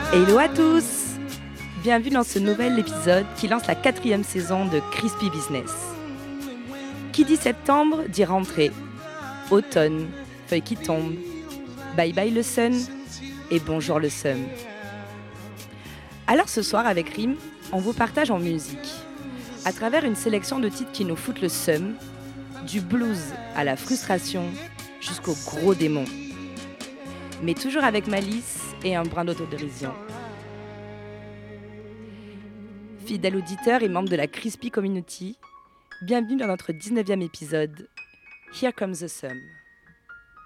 Hello à tous! Bienvenue dans ce nouvel épisode qui lance la 4e saison de Crispy Business. Qui dit septembre dit rentrée, automne, feuilles qui tombent, bye bye le sun et bonjour le seum. Alors ce soir avec Rim, on vous partage en musique, à travers une sélection de titres qui nous foutent le seum, du blues à la frustration jusqu'au gros démon. Mais toujours avec malice et un brin d'autodérision. Fidèle auditeur et membre de la Crispy Community, bienvenue dans notre 19e épisode, Here Comes the Sun.